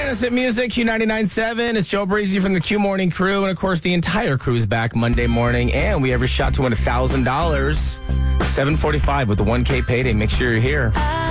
Innocent Music, Q99.7. It's Joe Breezy from the Q Morning Crew. And, of course, the entire crew is back Monday morning. And we have a shot to win $1,000. 7:45 with the 1K payday. Make sure you're here.